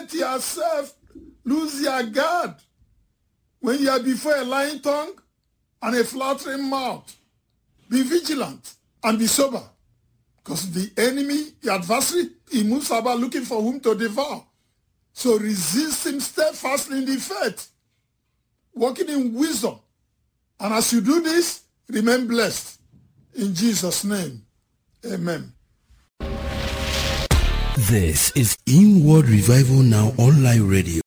let yourself lose your guard when you are before a lying tongue and a flattering mouth. Be vigilant and be sober, because the enemy, the adversary, he moves about looking for whom to devour. So resist him steadfastly in the faith, walking in wisdom. And as you do this, remain blessed. In Jesus' name, amen. This is Inward Revival Now Online Radio.